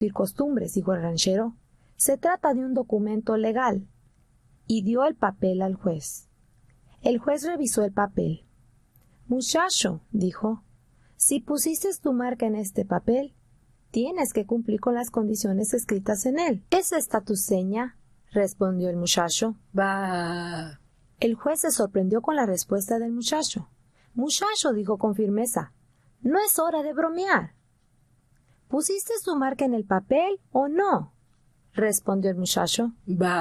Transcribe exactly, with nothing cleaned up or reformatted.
y costumbres, dijo el ranchero. Se trata de un documento legal. Y dio el papel al juez. El juez revisó el papel. Muchacho, dijo, si pusiste tu marca en este papel, tienes que cumplir con las condiciones escritas en él. ¿Es esta tu seña? Respondió el muchacho. Bah. El juez se sorprendió con la respuesta del muchacho. Muchacho, dijo con firmeza, no es hora de bromear. ¿Pusiste tu marca en el papel o no? Respondió el muchacho. Bah.